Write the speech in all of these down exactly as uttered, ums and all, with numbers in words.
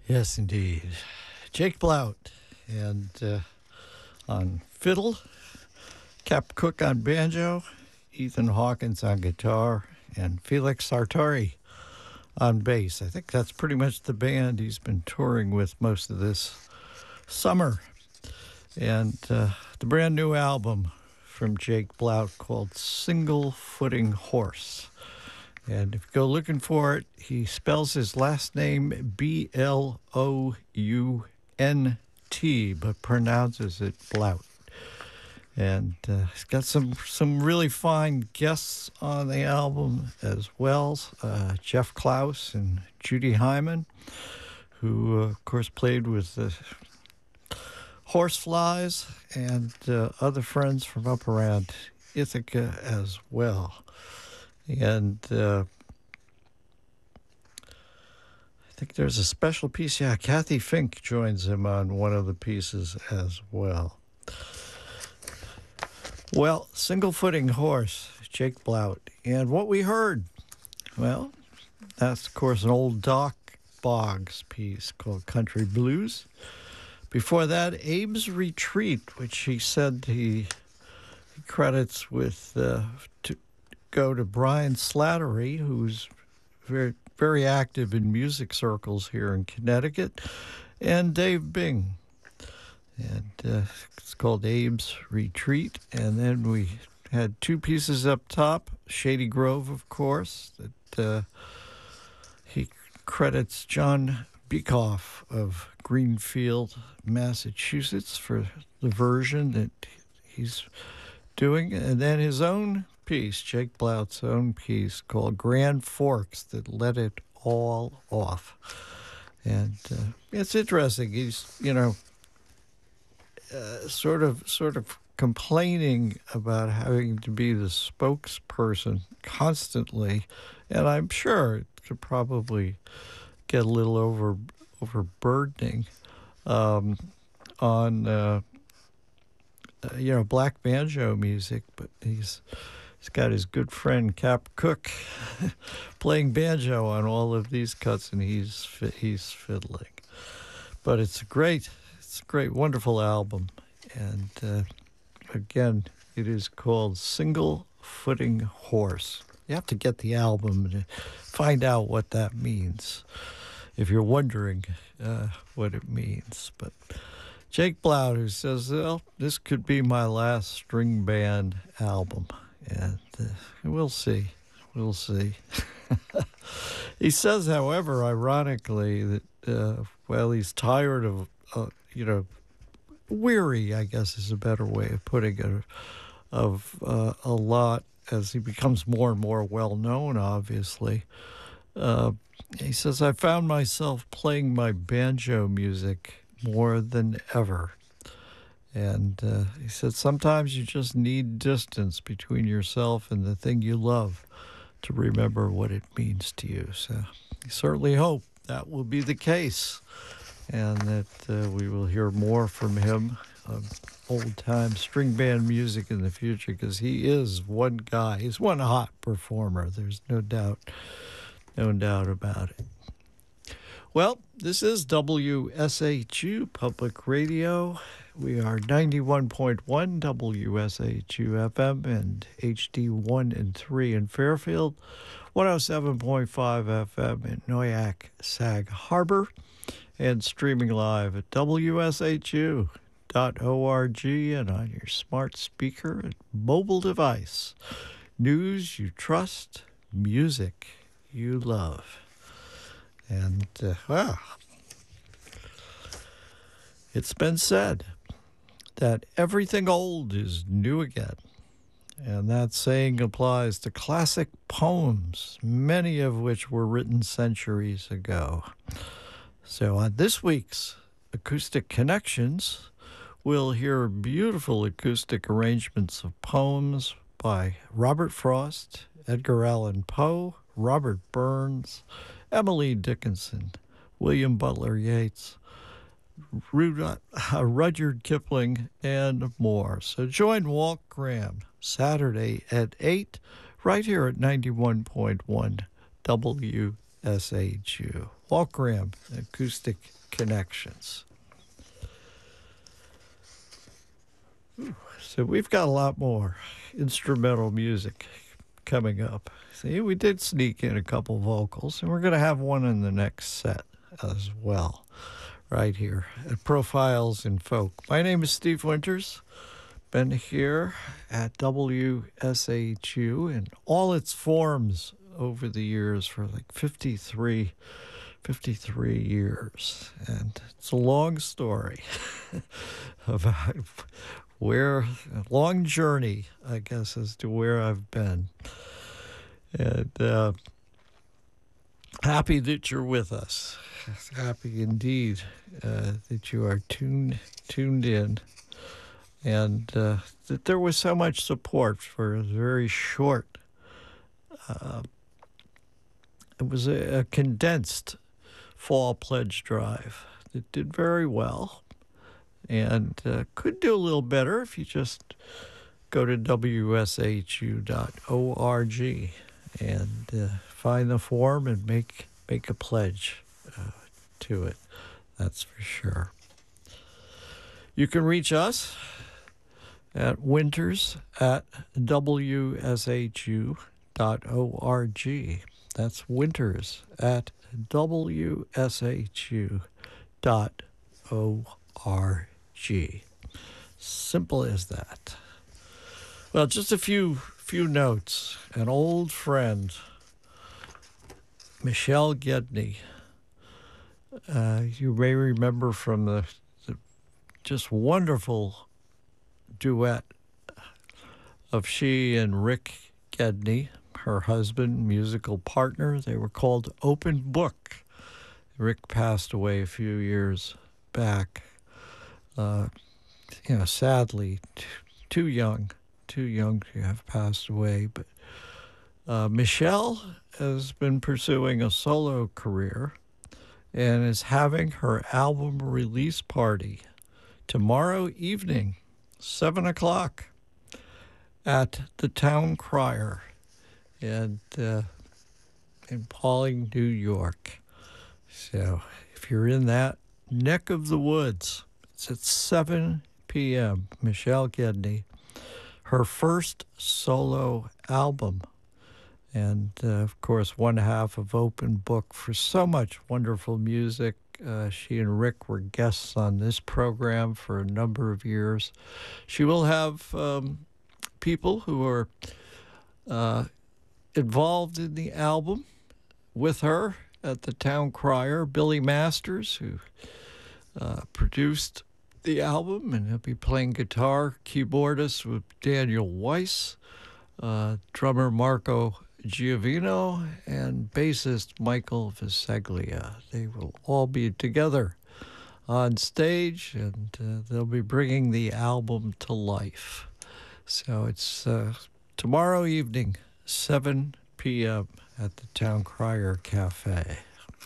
Yes, indeed. Jake Blount, and uh, on fiddle, Cap Cook on banjo, Ethan Hawkins on guitar, and Felix Sartori on bass. I think that's pretty much the band he's been touring with most of this summer. And uh, the brand new album from Jake Blount called Single Footing Horse. And if you go looking for it, he spells his last name B L O U N T, but pronounces it Blount. And uh, he's got some, some really fine guests on the album as well. Uh, Jeff Klaus and Judy Hyman, who, uh, of course, played with the Horseflies and uh, other friends from up around Ithaca as well. And uh, I think there's a special piece. Yeah, Kathy Fink joins him on one of the pieces as well. Well, Single Footing Horse, Jake Blount. And what we heard, well, that's, of course, an old Doc Boggs piece called Country Blues. Before that, Abe's Retreat, which he said he, he credits with uh, to go to Brian Slattery, who's very, very active in music circles here in Connecticut, and Dave Bing. And uh, it's called Abe's Retreat. And then we had two pieces up top, Shady Grove, of course, that uh, he credits John Beekoff of Greenfield, Massachusetts, for the version that he's doing. And then his own piece, Jake Blount's own piece, called Grand Forks, that let it all off. And uh, it's interesting. He's, you know, uh, sort of sort of complaining about having to be the spokesperson constantly. And I'm sure it could probably get a little over overburdening um, on uh, uh, you know, black banjo music, but he's he's got his good friend Cap Cook playing banjo on all of these cuts, and he's he's fiddling. But it's a great, it's a great, wonderful album, and uh, again, it is called Single Footing Horse. You have to get the album to find out what that means, if you're wondering uh, what it means. But Jake Blount, who says, well, this could be my last string band album. And uh, we'll see. We'll see. He says, however, ironically, that, uh, well, he's tired of, uh, you know, weary, I guess is a better way of putting it, of uh, a lot as he becomes more and more well-known, obviously. Uh, he says, I found myself playing my banjo music more than ever. And uh, he said, sometimes you just need distance between yourself and the thing you love to remember what it means to you. So I certainly hope that will be the case, and that uh, we will hear more from him of old-time string band music in the future, because he is one guy. He's one hot performer. There's no doubt, no doubt about it. Well, this is W S H U Public Radio. We are ninety-one point one W S H U F M and H D one and three in Fairfield, one oh seven point five F M in Noyac, Sag Harbor, and streaming live at W S H U dot org and on your smart speaker and mobile device. News you trust, music you love. And, uh, well, it's been said that everything old is new again. And that saying applies to classic poems, many of which were written centuries ago. So on this week's Acoustic Connections, we'll hear beautiful acoustic arrangements of poems by Robert Frost, Edgar Allan Poe, Robert Burns, Emily Dickinson, William Butler Yeats, Rudyard Kipling, and more. So join Walt Graham Saturday at eight, right here at ninety-one point one W S H U. Walkram Acoustic Connections. Ooh, so we've got a lot more instrumental music coming up. See, we did sneak in a couple vocals, and we're going to have one in the next set as well, right here at Profiles in Folk. My name is Steve Winters. Been here at W S H U in all its forms over the years for like fifty-three, fifty-three years. And it's a long story about where, a long journey, I guess, as to where I've been. And uh, happy that you're with us. Happy indeed uh, that you are tuned tuned in. And uh, that there was so much support for a very short, uh, it was a, a condensed fall pledge drive that did very well, and uh, could do a little better if you just go to W S H U dot org and uh, find the form and make, make a pledge uh, to it. That's for sure. You can reach us at winters at W S H U dot org. That's winters at W S H U dot org. Simple as that. Well, just a few few notes. An old friend, Michelle Gedney. Uh, you may remember from the, the just wonderful duet of she and Rick Gedney, her husband, musical partner. They were called Open Book. Rick passed away a few years back. Uh, you know, sadly, t- too young, too young to have passed away. But uh, Michelle has been pursuing a solo career and is having her album release party tomorrow evening, seven o'clock, at the Town Crier and uh, in Pawling, New York. So if you're in that neck of the woods, it's at seven p.m. Michelle Gedney, her first solo album. And, uh, of course, one half of Open Book for so much wonderful music. Uh, she and Rick were guests on this program for a number of years. She will have um, people who are uh, involved in the album with her at the Town Crier. Billy Masters, who uh, produced the album, and he'll be playing guitar. Keyboardist with Daniel Weiss, uh, drummer Marco Giovino, and bassist Michael Visaglia. They will all be together on stage, and uh, they'll be bringing the album to life. So it's uh, tomorrow evening, seven p.m. at the Town Crier Cafe.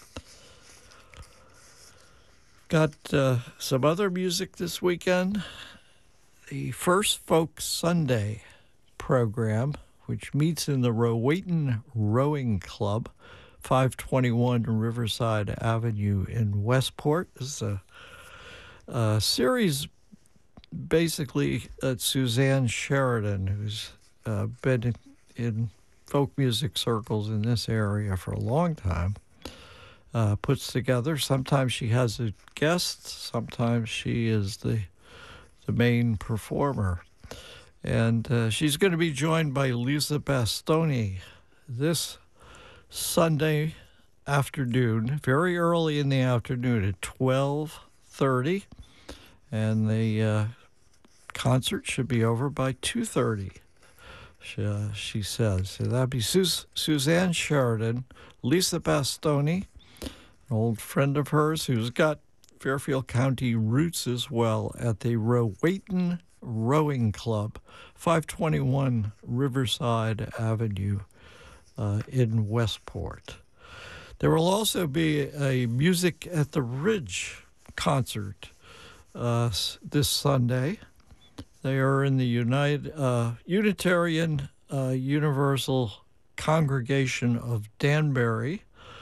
Got uh, some other music this weekend. The First Folk Sunday program, which meets in the Rowayton Rowing Club, five twenty-one Riverside Avenue in Westport. This is a, a series basically at Suzanne Sheridan, who's uh, been in, in folk music circles in this area for a long time, uh, puts together. Sometimes she has a guest, sometimes she is the, the main performer. And uh, she's going to be joined by Lisa Bastoni this Sunday afternoon, very early in the afternoon at twelve thirty. And the uh, concert should be over by two thirty, she, uh, she says. So that'd be Sus- Suzanne Sheridan, Lisa Bastoni, an old friend of hers who's got Fairfield County roots as well, at the Rowayton Rowing Club, five twenty-one Riverside Avenue uh, in Westport. There will also be a Music at the Ridge concert uh, this Sunday. They are in the United uh, Unitarian uh, Universal Congregation of Danbury,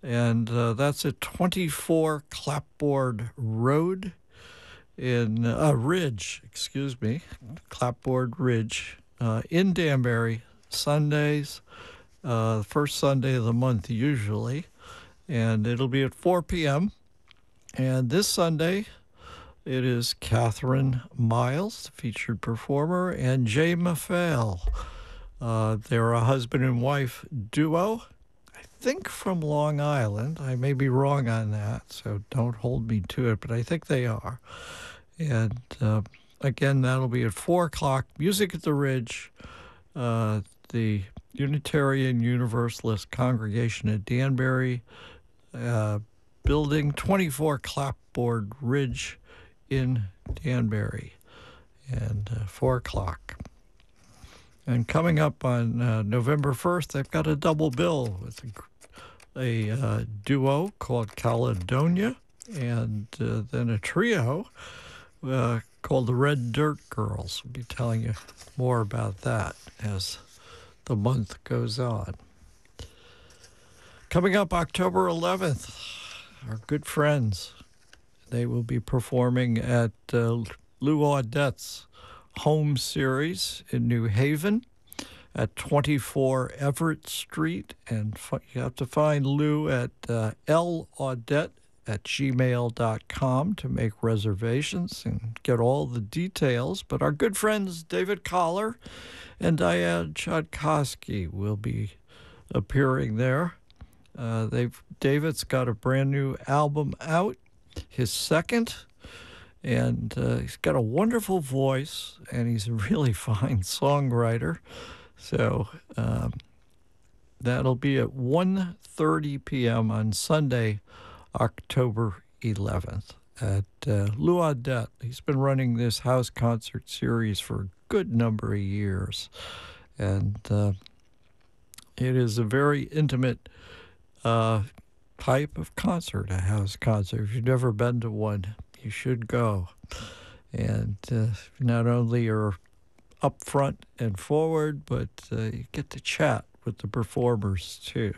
and uh, that's at twenty-four Clapboard Road in uh, Ridge, excuse me, Clapboard Ridge uh, in Danbury, Sundays, uh, first Sunday of the month usually, and it'll be at four p.m. And this Sunday, it is Catherine Miles, the featured performer, and Jay Maffel. Uh, they're a husband and wife duo, I think from Long Island. I may be wrong on that, so don't hold me to it, but I think they are. And uh, again, that'll be at four o'clock. Music at the Ridge, uh, the Unitarian Universalist Congregation at Danbury, uh, Building twenty-four Clapboard Ridge in Danbury, and uh, four o'clock. And coming up on uh, November first, they've got a double bill with a, a uh, duo called Caledonia, and uh, then a trio uh, called the Red Dirt Girls. We'll be telling you more about that as the month goes on. Coming up October eleventh, our good friends, they will be performing at uh, Lou Audette's home series in New Haven at twenty-four Everett Street. And f- you have to find Lou at uh, laudette at gmail dot com to make reservations and get all the details. But our good friends David Collar and Diane Chodkowski will be appearing there. Uh, they've David's got a brand new album out, his second, and uh, he's got a wonderful voice, and he's a really fine songwriter. So um, that'll be at one thirty p.m. on Sunday, October eleventh at uh, Lou Audette. He's been running this house concert series for a good number of years, and uh, it is a very intimate uh, type of concert, a house concert. If you've never been to one, you should go. And uh, not only are up front and forward, but uh, you get to chat with the performers too.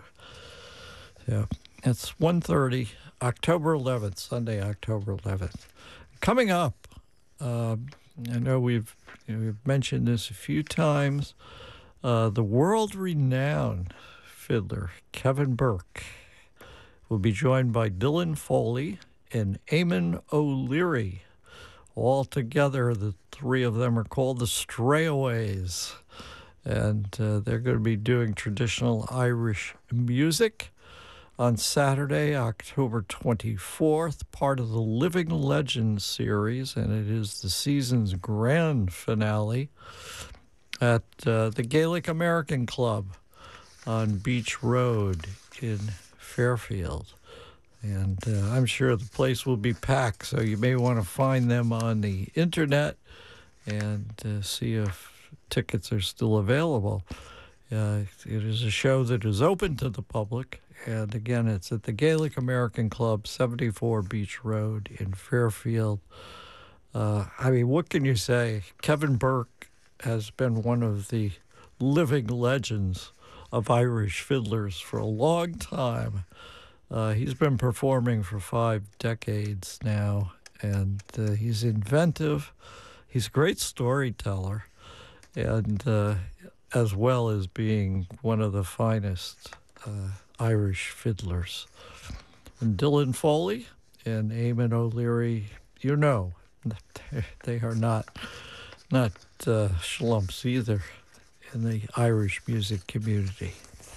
So it's one thirty, October eleventh, Sunday, October eleventh. Coming up, um, I know we've you know, we've mentioned this a few times. Uh, the world-renowned fiddler Kevin Burke will be joined by Dylan Foley and Eamon O'Leary. All together, the three of them are called the Strayaways, and uh, they're going to be doing traditional Irish music on Saturday, October twenty-fourth, part of the Living Legends series, and it is the season's grand finale at uh, the Gaelic American Club on Beach Road in Fairfield. And uh, I'm sure the place will be packed, so you may want to find them on the internet and uh, see if tickets are still available. Uh, it is a show that is open to the public, and again, it's at the Gaelic American Club, seventy-four Beach Road in Fairfield. Uh, I mean, what can you say? Kevin Burke has been one of the living legends of Irish fiddlers for a long time. Uh, he's been performing for five decades now, and uh, he's inventive. He's a great storyteller, and uh, as well as being one of the finest uh, Irish fiddlers. And Dylan Foley and Eamon O'Leary, you know, they are not not uh, schlumps either in the Irish music community.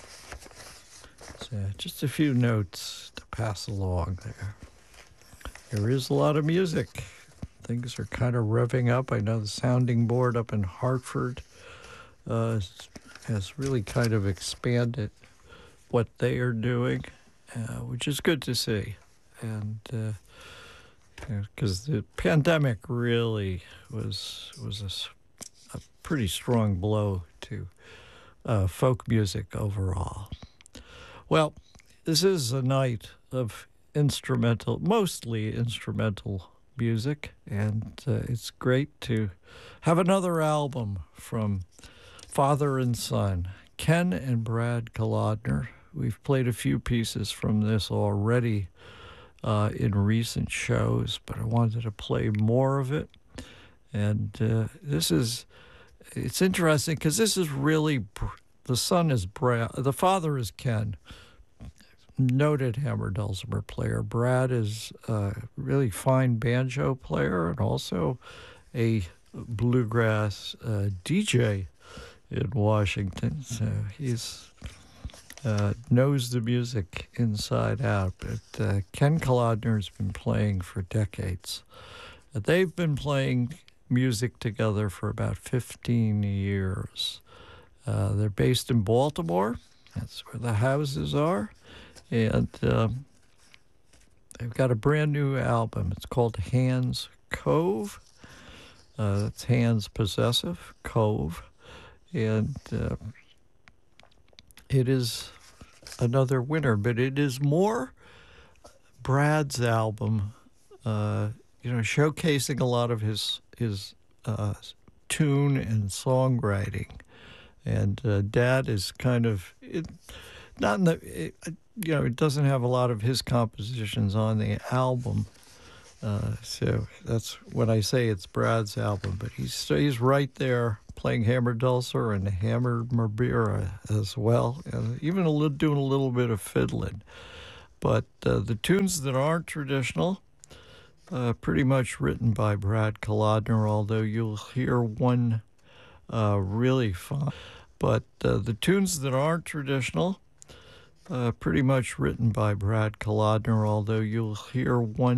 So just a few notes to pass along there. There is a lot of music. Things are kind of revving up. I know the sounding board up in Hartford uh, has really kind of expanded what they are doing, uh, which is good to see. And because uh, the pandemic really was was a, a pretty strong blow to uh, folk music overall. Well, this is a night of instrumental, mostly instrumental music, and uh, it's great to have another album from father and son, Ken and Brad Kolodner, we've played a few pieces from this already uh, in recent shows, but I wanted to play more of it. And uh, this is, it's interesting because this is really, the son is Brad, the father is Ken, noted hammer dulcimer player. Brad is a really fine banjo player and also a bluegrass uh, D J in Washington. So he's uh, knows the music inside out. But uh, Ken Kolodner's been playing for decades. Uh, they've been playing music together for about fifteen years. Uh, they're based in Baltimore. That's where the houses are. And um, they've got a brand new album. It's called Hands Cove. Uh, that's Hands Possessive, Cove. And uh, it is another winner, but it is more Brad's album, uh, you know, showcasing a lot of his, his uh, tune and songwriting. And uh, Dad is kind of, it, not in the, it, you know, it doesn't have a lot of his compositions on the album. Uh, so that's when I say it's Brad's album, but he's he's right there playing hammer dulcimer and hammer marimba as well, and even a little, doing a little bit of fiddling. But uh, the tunes that aren't traditional, uh, pretty much written by Brad Kolodner, although you'll hear one uh, really fun. But uh, the tunes that aren't traditional, uh, pretty much written by Brad Kolodner, although you'll hear one